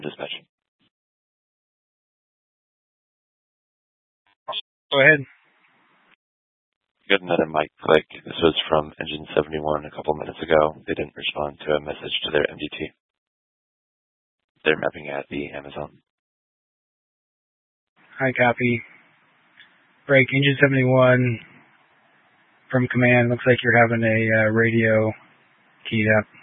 Dispatch. Go ahead. Got another mic click. This was from Engine 71 a couple minutes ago. They didn't respond to a message to their MDT. They're mapping at the Amazon. Hi, copy. Break, Engine 71 from command. Looks like you're having a radio keyed up.